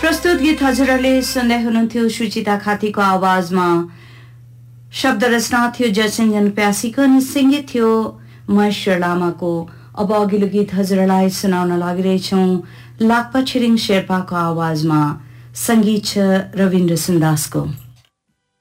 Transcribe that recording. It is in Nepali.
प्रस्तुत गीत हजुरहरूले सुन्दै हुनुहुन्थ्यो सुचिता खातीको आवाजमा। शब्द रचना थियो जयसिंहन प्यासीको अनि सङ्गीत थियो महेश्वर लामाको। अब अघिल्लो गीत हजुरलाई सुनाउन लागिरहेछौँ लाक्पा छिरिङ शेर्पाको आवाजमा। सङ्गीत छ रविन्द्र सुन्दासको।